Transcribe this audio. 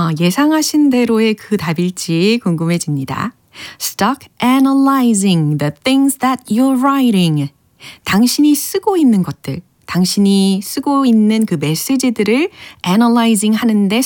예상하신 대로의 그 답일지 궁금해집니다. Stuck analyzing the things that you're writing. 당신이 쓰고 있는 것들, 당신이 쓰고 있는 그 메시지들을 analyzing 하는데